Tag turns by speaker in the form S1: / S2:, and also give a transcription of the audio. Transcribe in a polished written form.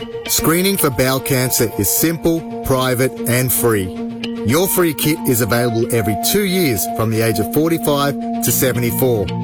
S1: Screening for bowel cancer is simple, private and free. Your free kit is available every 2 years from the age of 45 to 74.